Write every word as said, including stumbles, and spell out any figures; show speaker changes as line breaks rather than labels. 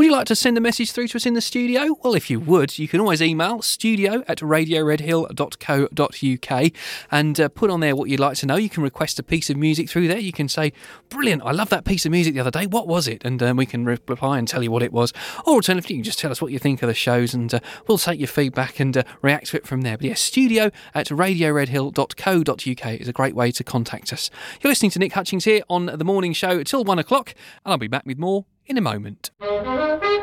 you like to send a message through to us in the studio? Well, if you would, you can always email studio at radio red hill dot co dot uk and uh, put on there what you'd like to know. You can request a piece of music through there. You can say, brilliant, I love that piece of music the other day. What was it? And um, we can reply and tell you what it was. Or alternatively, you can just tell us what you think of the shows and uh, we'll take your feedback and uh, react to it from there. But yeah, studio at radio red hill dot co dot uk is a great way to contact us. You're listening to Nick Hutchings here on The Morning Show till one o'clock, and I'll be back with more in a moment.